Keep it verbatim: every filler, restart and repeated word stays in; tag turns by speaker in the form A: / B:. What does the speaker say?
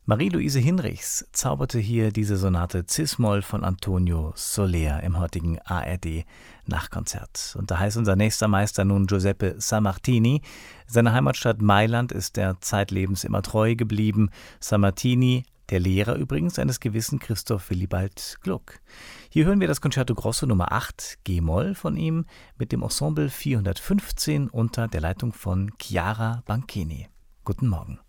A: Marie-Louise Hinrichs zauberte hier diese Sonate Cis-Moll von Antonio Soler im heutigen A R D-Nachkonzert. Und da heißt unser nächster Meister nun Giuseppe Sammartini. Seiner Heimatstadt Mailand ist er zeitlebens immer treu geblieben. Sammartini, der Lehrer übrigens eines gewissen Christoph Willibald Gluck. Hier hören wir das Concerto Grosso Nummer acht, G-Moll von ihm, mit dem Ensemble vierhundertfünfzehn unter der Leitung von Chiara Banchini. Guten Morgen.